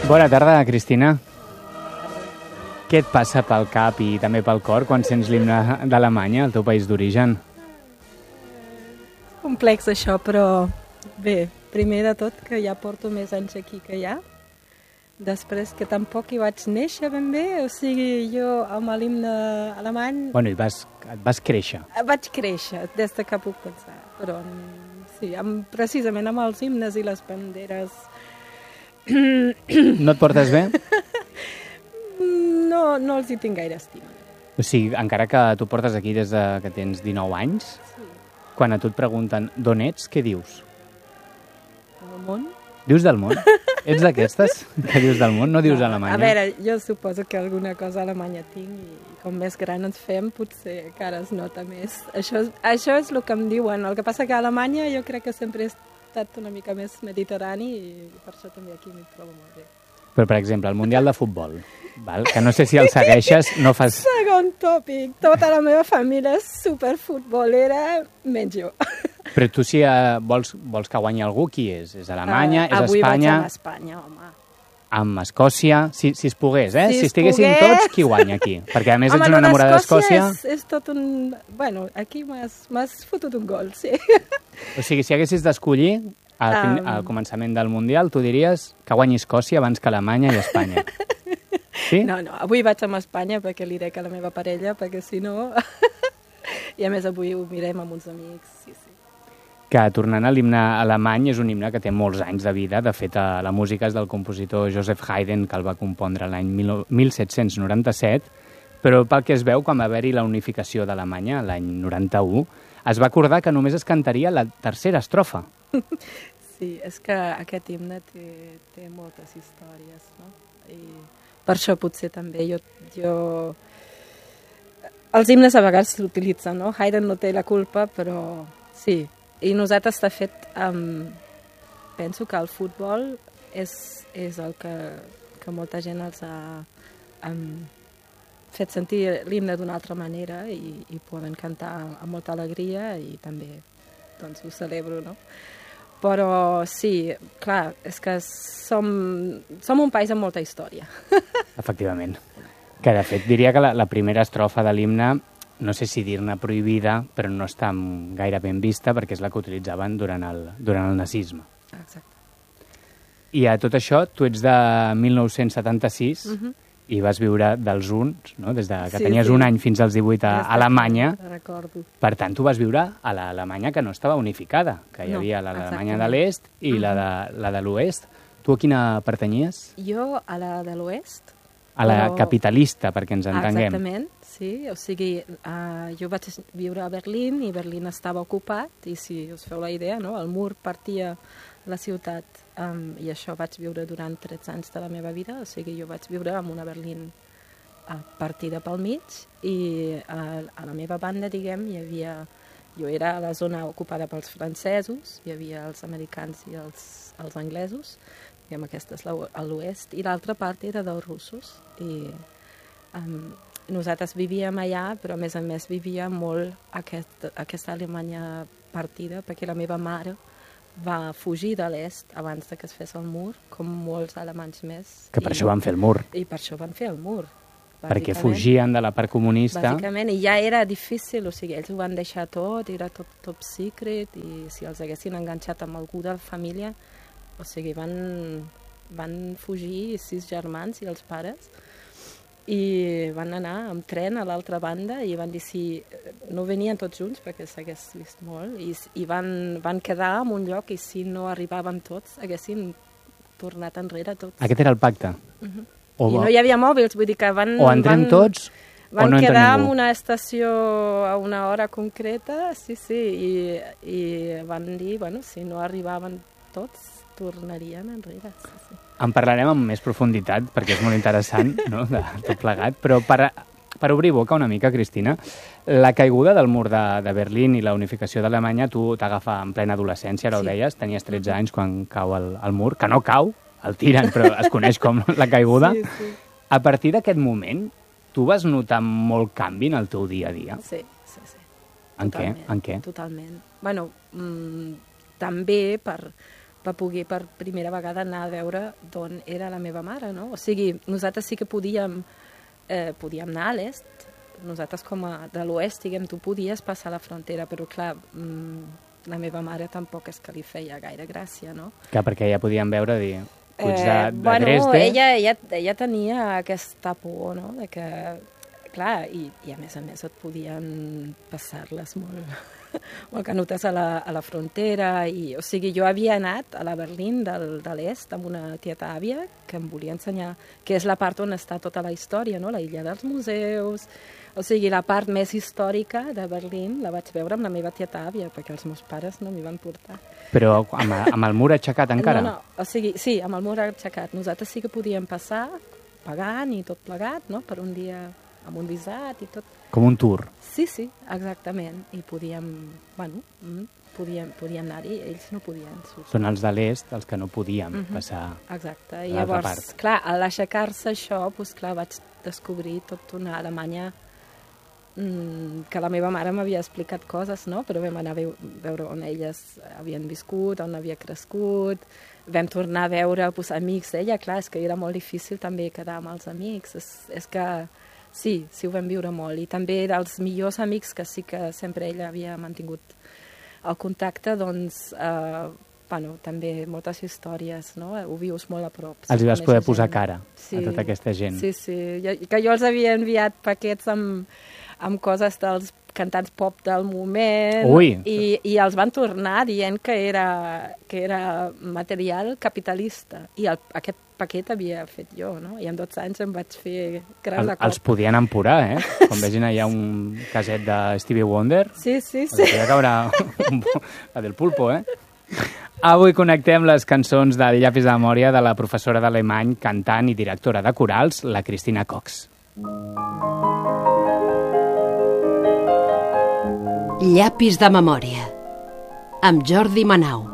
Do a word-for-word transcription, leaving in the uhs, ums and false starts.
Bona tarda, Cristina. Què et passa pel cap i també pel cor quan sents l'himne d'Alemanya, el teu país d'origen? Complex això, però bé, primer de tot que ja porto més anys aquí que allà. Després que tampoc hi vaig néixer ben bé, o sigui, jo amb l'himne alemany... Bueno, i vas, et vas créixer. Vaig créixer des de que puc pensar, però sí, amb, precisament amb els himnes i les banderes... No et portes bé? No, no els hi tinc gaire estima. O sigui, encara que tu portes aquí des de que tens dinou anys, Sí. quan a tu et pregunten d'on ets, què dius? El món? Dius del món? Ets d'aquestes que dius del món? No dius No, Alemanya? A veure, jo suposo que alguna cosa a Alemanya tinc i com més gran ens fem potser encara es nota més. Això, és- això és el que em diuen. El que passa que a Alemanya jo crec que sempre he estat una mica més mediterrani i per això també aquí m'hi trobo molt bé. Però, per exemple, el Mundial de Futbol, val? Que no sé si el segueixes, no fas... Segon tòpic. Tota la meva família és superfutbolera, menys jo. Però tu si uh, vols, vols que guanyi algú, qui és? És Alemanya, Ah, és avui Espanya, vaig amb Espanya, home. amb Escòcia... Si, si es pogués, eh? Si Si, es estiguessin pogués. tots, qui guanya aquí? Perquè a més Home, ets una lo enamorada d'Escòcia. És, és tot un... Bueno, aquí m'has m'has fotut un gol, sí. O sigui, si haguessis d'escollir al, um... Um. al començament del Mundial, tu diries que guanyi Escòcia abans que Alemanya i Espanya. Sí? No, no, avui vaig amb Espanya perquè li dec a la meva parella, perquè si no... I a més avui ho mirem amb uns amics, sí, sí. Que tornant a l'himne alemany és un himne que té molts anys de vida. De fet, eh, la música és del compositor Joseph Haydn, que el va compondre l'any mil set-cents noranta-set, però pel que es veu, quan va haver-hi la unificació d'Alemanya, l'any noranta-u, es va acordar que només es cantaria la tercera estrofa. Sí, és que aquest himne té, té moltes històries, no? I per això potser també jo... jo... Els himnes a vegades s'utilitzen, no? Haydn no té la culpa, però sí. I nosaltres, de fet, um, penso que el futbol és, és el que, que molta gent els ha um, fet sentir l'himne d'una altra manera i, i poden cantar amb molta alegria i també doncs, ho celebro, no? Però sí, clar, és que som, som un país amb molta història. Efectivament. Que, de fet, diria que la, la primera estrofa de l'himne, no sé si dir-ne prohibida, però no està gaire ben vista perquè és la que utilitzaven durant el, durant el nazisme. Exacte. I a tot això, tu ets de mil nou-cents setanta-sis Uh -huh. i vas viure dels uns, no? Des de que Sí, tenies sí. un any fins als divuit a Des de Alemanya. que Recordo. Per tant, tu vas viure a l'Alemanya que no estava unificada, que hi No, havia l'Alemanya de exactament. l'est i la de, la de l'oest. Tu a quina pertanyies? Jo a la de l'oest. A la Però- capitalista, perquè ens entenguem. Exactament, sí. O sigui, uh, jo vaig viure a Berlín i Berlín estava ocupat i si us feu la idea, no? El mur partia la ciutat um, i això vaig viure durant tretze anys de la meva vida. O sigui, jo vaig viure en una Berlín uh, partida pel mig i uh, a la meva banda, diguem, hi havia... Jo era a la zona ocupada pels francesos, hi havia els americans i els, els anglesos, diguem, aquesta és la- a l'oest, i l'altra part era dels russos. I um, nosaltres vivíem allà, però a més a més vivia molt aquest, aquesta Alemanya partida, perquè la meva mare va fugir de l'est abans de que es fes el mur, com molts alemanys més. Que per I això van fer el mur. I per això van fer el mur. Perquè bàsicament. fugien de la part comunista. Bàsicament, i ja era difícil, o sigui, ells ho van deixar tot, era top, top secret, i si els haguessin enganxat amb algú de família, o sigui, van, van fugir sis germans i els pares, i van anar amb tren a l'altra banda i van dir si no venien tots junts perquè s'hagués vist molt i, i van, van quedar en un lloc i si no arribaven tots haguessin tornat enrere tots. Aquest era el pacte. Uh-huh. O, I no hi havia mòbils, vull dir que van... o entrem van, tots van o no entra quedar en ningú. una estació a una hora concreta, sí, sí, i, i van dir, bueno, si no arribaven tots, tornarien enrere. Sí, sí. En parlarem amb més profunditat, perquè és molt interessant, no?, de tot plegat. Però per, per obrir boca una mica, Cristina, la caiguda del mur de, de Berlín i la unificació d'Alemanya, tu t'agafa en plena adolescència, ara Sí. ho deies, tenies tretze anys quan cau el, el mur, que no cau, el tiren, però es coneix com la caiguda. Sí, sí. A partir d'aquest moment, tu vas notar molt canvi en el teu dia a dia? Sí, sí, sí. En què? Totalment, En què? Totalment. Bueno, mm, també per, va poder per primera vegada anar a veure d'on era la meva mare, no? O sigui, nosaltres sí que podíem, eh, podíem anar a l'est, nosaltres com a de l'oest, diguem, tu podies passar la frontera, però clar, mmm, la meva mare tampoc és que li feia gaire gràcia, no? Clar, perquè ja podíem veure, dir, Puig de, eh, de bueno, Dresde... Ella, ella, ella tenia aquesta por, no?, de que, clar, i, i a més a més et podien passar-les molt... molt canutes a la, a la frontera, i, o sigui, jo havia anat a la Berlín del, de l'est amb una tieta àvia que em volia ensenyar, que és la part on està tota la història, no? La illa dels museus, o sigui, la part més històrica de Berlín la vaig veure amb la meva tieta àvia, perquè els meus pares no m'hi van portar. Però amb, amb el mur aixecat encara? No, no, o sigui, sí, amb el mur aixecat. Nosaltres sí que podíem passar pagant i tot plegat, no?, per un dia amb un visat i tot. Com un tour. Sí, sí, exactament. I podíem, bueno, podíem, podíem anar-hi, ells no podien. Són els de l'est els que no podíem uh-huh. passar. Exacte. I llavors, part. clar, a l'aixecar-se això, doncs clar, vaig descobrir tota una Alemanya mmm, que la meva mare m'havia explicat coses, no? Però vam anar a veure on elles havien viscut, on havia crescut, vam tornar a veure doncs, amics d'ella, clar, és que era molt difícil també quedar amb els amics, és, és que sí, sí ho vam viure molt, i també dels millors amics que sí que sempre ella havia mantingut el contacte, doncs, eh, bueno, també moltes històries, no? Ho vius molt a prop. Els hi vas poder posar cara sí, a tota aquesta gent. Sí, sí, jo, que jo els havia enviat paquets amb, amb coses dels cantants pop del moment. Ui. I, i els van tornar dient que era, que era material capitalista, i el, aquest paquet havia fet jo, no? I en dotze anys em vaig fer creus de cop. Els podien empurar, eh? Com vegin allà un caset de Stevie Wonder. Sí, sí, sí. Podria caure un, la del pulpo, eh? Avui connectem les cançons del Llapis de memòria de la professora d'alemany, cantant i directora de corals, la Cristina Cox. Llapis de memòria, amb Jordi Manau.